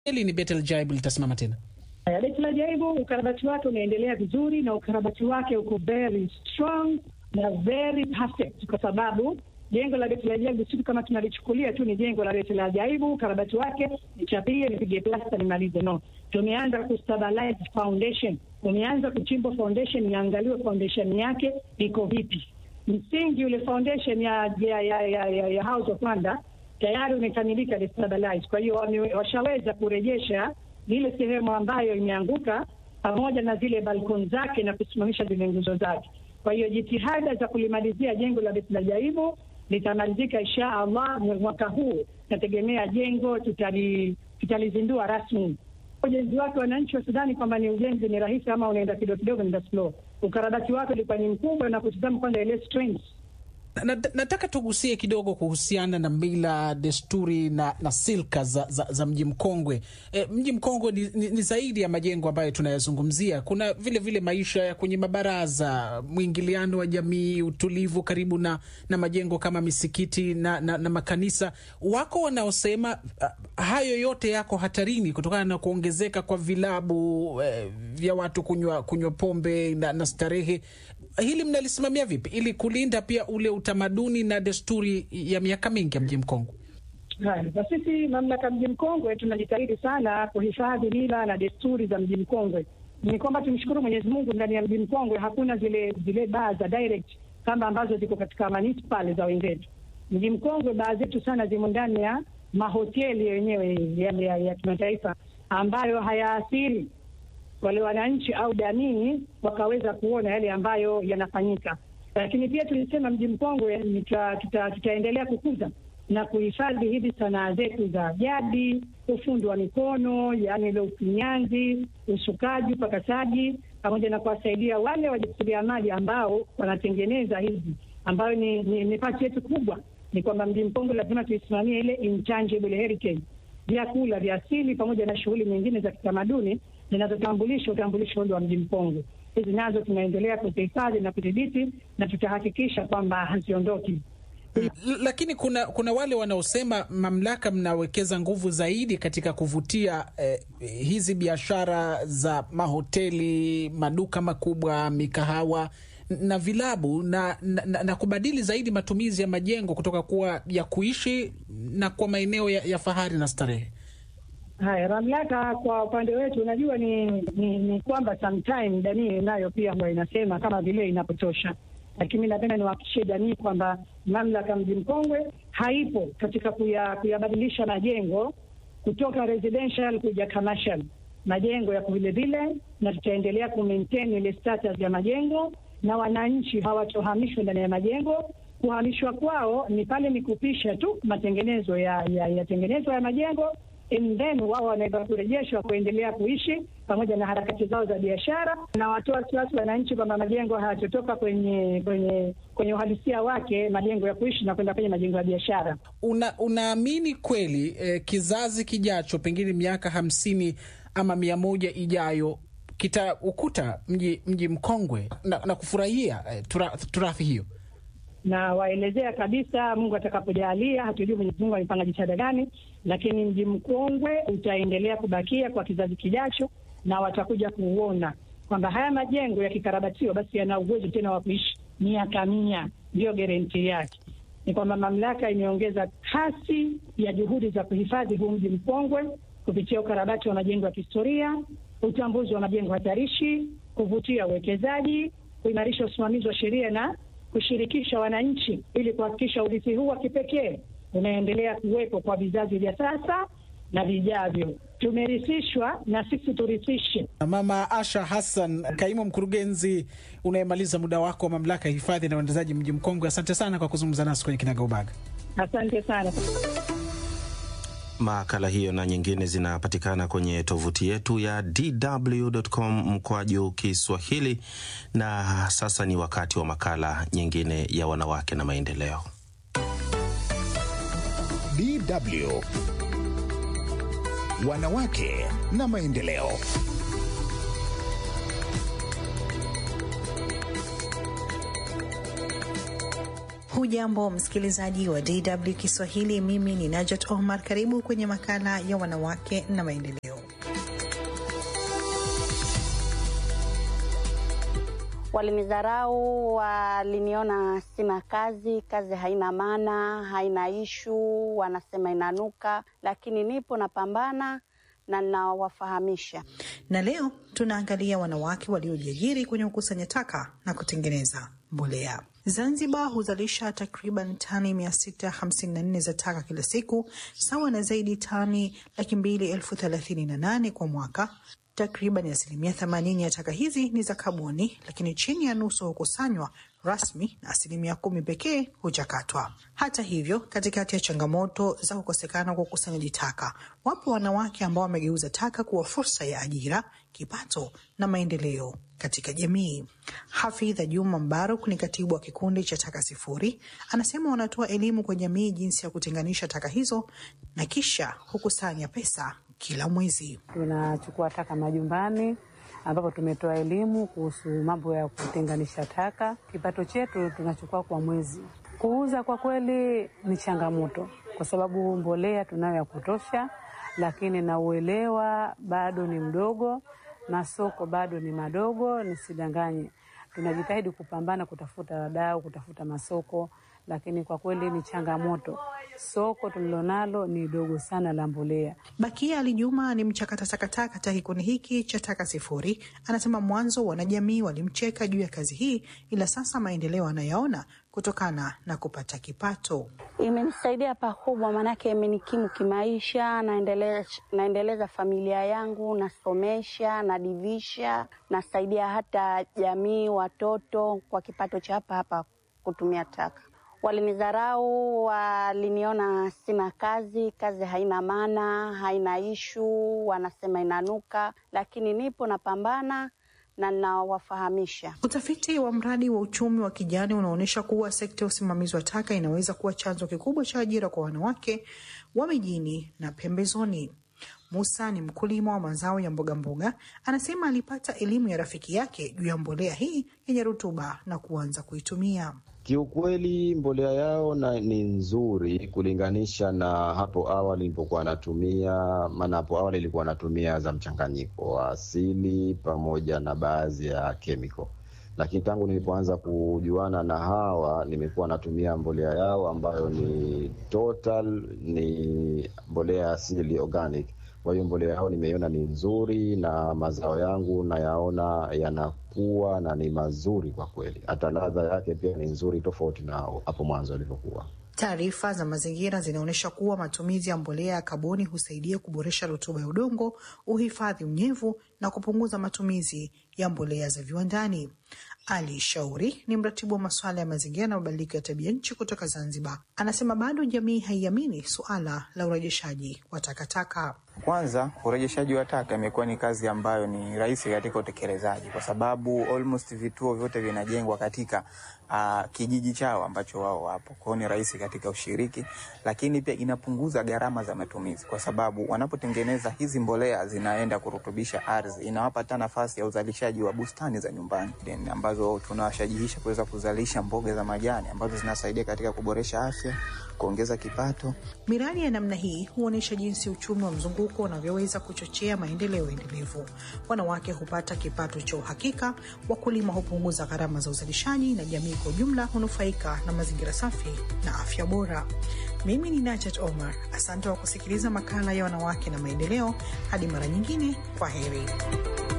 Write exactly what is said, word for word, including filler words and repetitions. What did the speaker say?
Hili ni Beit al-Jaib litasimama tena. Beit al-Jaib ukarabati wake unaendelea vizuri na ukarabati wake uko very strong na very perfect, kwa sababu jengo la Beit al-Jaib sisi kama tunalichukulia tu ni jengo la Beit al-Jaib, ukarabati wake nichapie nipige plaster nimalize. No, tumeanza kustabilize foundation, tumeanza kuchimba foundation, niangaliwe foundation yake iko vipi. Msingi ule foundation ya ya ya, ya, ya, ya House of Wonder tayari umekamilika destabilize. Kwa hiyo washaweza kurejesha ile sehemu ambayo imeanguka pamoja na zile balkoni zake na kusimamisha zile nguzo zake. Kwa hiyo jitihada za kulimalizia jengo la Beit al-Jaib litamalizika insha Allah mwaka huu. Nategemea jengo tutali tutalizindua rasmi. Ujenzi wake wananchi wa Sudani kwamba ni ujenzi ni rahisi ama unaenda kidogo kidogo ndio slow. Ukarabati wake ulikuwa ni mkubwa na kutazama kwanza ile strength. Na, nataka tugusie kidogo kuhusiana na mila, desturi na, na silka za, za, za mji mkongwe. E, mji mkongwe ni, ni, ni zaidi ya majengo ambayo tunayazungumzia. Kuna vile vile maisha ya kwenye mabaraza, mwingiliano wa jamii, utulivu karibu na, na majengo kama misikiti na, na, na makanisa. Wako wanaosema uh, hayo yote yako hatarini kutokana na kuongezeka kwa vilabu eh, vya watu kunywa, kunywa pombe na, na starehe. Hili mnalisimamia vipi ili kulinda pia ule utamaduni na desturi ya miaka mingi ya mji mkongwe? Hai, na sisi mamlaka mji mkongwe tunajitahidi sana kuhifadhi mila na desturi za mji mkongwe. Ni kwamba tumshukuru Mwenyezi Mungu, ndani ya mji mkongwe hakuna zile zile baa za direct kama ambazo ziko katika municipal za wenzetu. Mji mkongwe baa zetu sana zimo ndani ya mahoteli yenyewe ya, ya, ya kimataifa ambayo hayaathiri wale wananchi au jamii wakaweza kuona yale ambayo yanafanyika. Lakini pia tulisema mji mkongwe tuta, tuta, tutaendelea kukuza na kuhifadhi hizi sanaa zetu za jadi, ufundi wa mikono, yani ile ufinyanzi, usukaji, upakasaji, pamoja na kuwasaidia wale wajasiriamali ambao wanatengeneza hizi, ambayo ni, ni, ni pati yetu kubwa. Ni kwamba mji mkongwe lazima tuisimamie ile intangible heritage, vyakula vya asili pamoja na shughuli nyingine za kitamaduni zinazotambulisha utambulisho wa mji mkongwe. Hizi nazo tunaendelea kuzihifadhi na kudhibiti na tutahakikisha kwamba haziondoki. Lakini kuna kuna wale wanaosema mamlaka mnawekeza nguvu zaidi katika kuvutia eh, hizi biashara za mahoteli, maduka makubwa, mikahawa na vilabu na, na, na kubadili zaidi matumizi ya majengo kutoka kuwa ya kuishi na kwa maeneo ya, ya fahari na starehe. Haya, mamlaka kwa upande wetu unajua ni, ni, ni kwamba sometime jamii nayo pia huwa inasema kama vile inapotosha. Lakini napenda niwahakikishie jamii kwamba mamlaka mji mkongwe haipo katika kuya, kuyabadilisha majengo kutoka residential kuja commercial. Majengo ya vile vile, na tutaendelea kumaintain ile status ya majengo, na wananchi hawatohamishwa ndani ya majengo. Kuhamishwa kwao ni pale ni kupisha tu matengenezo ya ya, ya tengenezo ya majengo, and then wao wanaweza kurejeshwa kuendelea kuishi pamoja na harakati zao za biashara, na watoa wasiwasi wananchi kwamba majengo hayatotoka kwenye kwenye kwenye uhalisia wake, majengo ya kuishi na kwenda kwenye majengo ya biashara. Una unaamini kweli eh, kizazi kijacho pengine miaka hamsini ama mia moja ijayo kita ukuta mji mji mkongwe na, na kufurahia eh, turathi hiyo? Na waelezea kabisa, Mungu atakapojalia, hatujui Mwenyezi Mungu amepanga jitihada gani, lakini mji mkongwe utaendelea kubakia kwa kizazi kijacho, na watakuja kuona kwamba haya majengo yakikarabatiwa basi yana uwezo tena wa kuishi miaka mia. Ndio guarantee yake. Ni kwamba mamlaka imeongeza kasi ya juhudi za kuhifadhi huu mji mkongwe kupitia ukarabati wa majengo ya kihistoria, utambuzi wa majengo hatarishi, kuvutia uwekezaji, kuimarisha usimamizi wa sheria na kushirikisha wananchi ili kuhakikisha urithi huu wa kipekee unaendelea kuwepo kwa vizazi vya sasa na vijavyo. Tumerithishwa na sisi turithishe. Mama Asha Hassan, kaimu mkurugenzi unayemaliza muda wako wa mamlaka ya hifadhi na uendelezaji mji mkongwe, asante sana kwa kuzungumza nasi kwenye Kinagaubaga. Asante sana. Makala hiyo na nyingine zinapatikana kwenye tovuti yetu ya d w dot com mkwaju Kiswahili. Na sasa ni wakati wa makala nyingine ya wanawake na maendeleo. D W Wanawake na maendeleo. Hujambo msikilizaji wa D W Kiswahili, mimi ni Najat Omar. Karibu kwenye makala ya wanawake na maendeleo. Walinidharau, waliniona sina kazi, kazi haina maana, haina ishu, wanasema inanuka, lakini nipo napambana na nawafahamisha. Na leo tunaangalia wanawake waliojiajiri kwenye kukusanya taka na kutengeneza mbolea. Zanzibar huzalisha takriban tani mia sita hamsini na nne za taka kila siku, sawa na zaidi tani laki mbili elfu thelathini na nane kwa mwaka. Takriban asilimia themanini ya taka hizi ni za kaboni, lakini chini ya nusu hukusanywa rasmi na asilimia kumi pekee huchakatwa. Hata hivyo, katikati ya changamoto za kukosekana kwa ukusanyaji taka, wapo wanawake ambao wamegeuza taka kuwa fursa ya ajira, kipato na maendeleo katika jamii. Hafidha Juma Mbaruk ni katibu wa kikundi cha Taka Sifuri. Anasema wanatoa elimu kwa jamii jinsi ya kutenganisha taka hizo na kisha hukusanya pesa kila mwezi. Tunachukua taka majumbani ambapo tumetoa elimu kuhusu mambo ya kutenganisha taka. Kipato chetu tunachukua kwa mwezi. Kuuza kwa kweli ni changamoto kwa sababu mbolea tunayo ya kutosha, lakini na uelewa bado ni mdogo na soko bado ni madogo. Nisidanganye, tunajitahidi kupambana kutafuta wadau, kutafuta masoko, lakini kwa kweli ni changamoto. Soko tulilonalo ni dogo sana la mbolea. Bakia Ali Juma ni mchakata takataka katika kikundi hiki cha Taka Sifuri. Anasema mwanzo wanajamii walimcheka juu ya kazi hii, ila sasa maendeleo anayaona kutokana na kupata kipato. Imenisaidia pakubwa, manake imenikimu kimaisha, naendeleza naendeleza familia yangu, nasomesha, nadivisha, nasaidia hata jamii, watoto kwa kipato cha hapa hapa kutumia taka. Walinidharau, waliniona sina kazi, kazi haina maana, haina ishu, wanasema inanuka, lakini nipo napambana na nawafahamisha. Utafiti wa mradi wa uchumi wa kijani unaonyesha kuwa sekta ya usimamizi wa taka inaweza kuwa chanzo kikubwa cha ajira kwa wanawake wa mijini na pembezoni. Musa ni mkulima wa mazao ya mboga mboga. Anasema alipata elimu ya rafiki yake juu ya mbolea hii yenye rutuba na kuanza kuitumia. Kiukweli mbolea yao na ni nzuri kulinganisha na hapo awali nilipokuwa natumia, maana hapo awali nilikuwa natumia za mchanganyiko wa asili pamoja na baadhi ya chemical. Lakini tangu nilipoanza kujuana na hawa nimekuwa natumia mbolea yao ambayo ni total, ni mbolea asili organic. Kwa hiyo mbolea yao nimeiona ni nzuri na mazao yangu na yaona yanakuwa na ni mazuri kwa kweli. Hata ladha yake pia ni nzuri tofauti na hapo mwanzo ilivyokuwa. Taarifa za mazingira zinaonyesha kuwa matumizi ya mbolea ya kaboni husaidia kuboresha rutuba ya udongo, uhifadhi unyevu na kupunguza matumizi ya mbolea za viwandani. Ali Shauri ni mratibu wa masuala ya mazingira na mabadiliko ya tabia nchi kutoka Zanzibar. Anasema bado jamii haiamini suala la urejeshaji wa takataka. Kwanza, urejeshaji wa taka imekuwa ni kazi ambayo ni rahisi katika utekelezaji kwa sababu almost vituo vyote vinajengwa katika uh, kijiji chao ambacho wao wapo. Kwa hiyo ni rahisi katika ushiriki, lakini pia inapunguza gharama za matumizi kwa sababu wanapotengeneza hizi mbolea zinaenda kurutubisha ardhi, inawapa tena nafasi ya uzalishaji wa bustani za nyumbani ambazo tunawashajihisha kuweza kuzalisha mboga za majani ambazo zinasaidia katika kuboresha afya, kuongeza kipato. Miradi ya namna hii huonesha jinsi uchumi wa mzunguko unavyoweza kuchochea maendeleo endelevu. Wanawake hupata kipato cha uhakika, wakulima hupunguza gharama za uzalishaji na jamii kwa jumla hunufaika na mazingira safi na afya bora. Mimi ni Najat Omar. Asante kwa kusikiliza makala ya wanawake na maendeleo. Hadi mara nyingine, kwaheri.